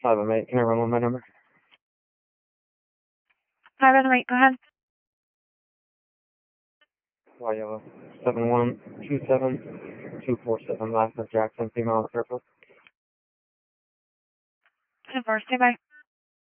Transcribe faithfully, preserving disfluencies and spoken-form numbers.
five oh eight, can I run one my number? five oh eight, go ahead. Y yellow, seven one two seven two four seven, last of Jackson, female on the purple. ten four, stay by.